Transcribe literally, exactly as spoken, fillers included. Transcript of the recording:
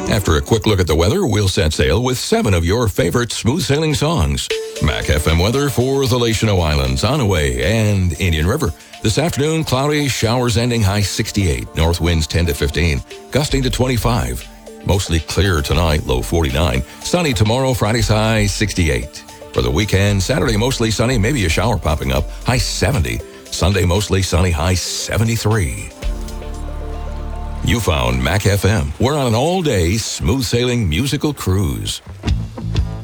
After a quick look at the weather, we'll set sail with seven of your favorite smooth sailing songs. Mac F M weather for the Leshino Islands, Onaway, and Indian River. This afternoon, cloudy, showers ending, high sixty-eight. North winds ten to fifteen, gusting to twenty-five. Mostly clear tonight, low forty-nine. Sunny tomorrow, Friday's high sixty-eight. For the weekend, Saturday mostly sunny, maybe a shower popping up, high seventy. Sunday mostly sunny, high seventy-three. You found Mac F M. We're on an all-day smooth sailing musical cruise.